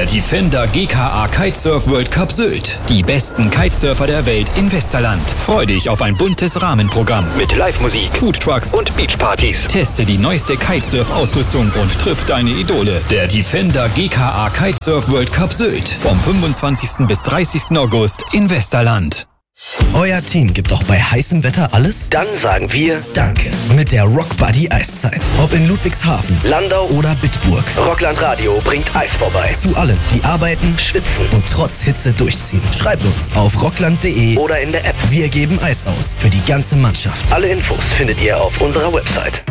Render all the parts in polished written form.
Defender GKA Kitesurf World Cup Sylt. Die besten Kitesurfer der Welt in Westerland. Freu dich auf ein buntes Rahmenprogramm mit Live-Musik, Foodtrucks und Beachpartys. Teste die neueste Kitesurf-Ausrüstung und triff deine Idole. Der Defender GKA Kitesurf World Cup Sylt. Vom 25. bis 30. August in Westerland. Euer Team gibt doch bei heißem Wetter alles? Dann sagen wir Danke. Mit der Rockbuddy Eiszeit. Ob in Ludwigshafen, Landau oder Bitburg. Rockland Radio bringt Eis vorbei. Zu allen, die arbeiten, Schwitzen und trotz Hitze durchziehen. Schreibt uns auf rockland.de oder in der App. Wir geben Eis aus für die ganze Mannschaft. Alle Infos findet ihr auf unserer Website.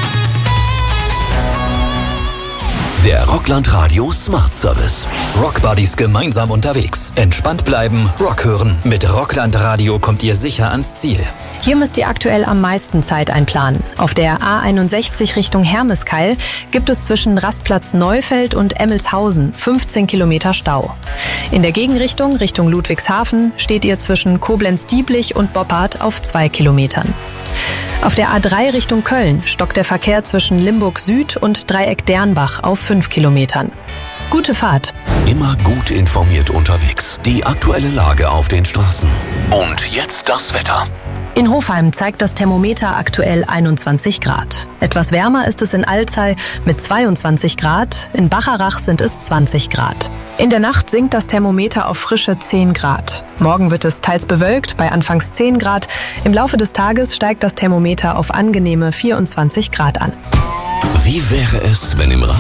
Der Rockland Radio Smart Service. Rockbuddies gemeinsam unterwegs. Entspannt bleiben, Rock hören. Mit Rockland Radio kommt ihr sicher ans Ziel. Hier müsst ihr aktuell am meisten Zeit einplanen. Auf der A61 Richtung Hermeskeil gibt es zwischen Rastplatz Neufeld und Emmelshausen 15 Kilometer Stau. In der Gegenrichtung, Richtung Ludwigshafen, steht ihr zwischen Koblenz-Dieblich und Boppard auf 2 Kilometern. Auf der A3 Richtung Köln stockt der Verkehr zwischen Limburg Süd und Dreieck Dernbach auf 5 Kilometern. Gute Fahrt. Immer gut informiert unterwegs. Die aktuelle Lage auf den Straßen. Und jetzt das Wetter. In Hofheim zeigt das Thermometer aktuell 21 Grad. Etwas wärmer ist es in Alzey mit 22 Grad, in Bacharach sind es 20 Grad. In der Nacht sinkt das Thermometer auf frische 10 Grad. Morgen wird es teils bewölkt, bei anfangs 10 Grad. Im Laufe des Tages steigt das Thermometer auf angenehme 24 Grad an. Wie wäre es, wenn im Radio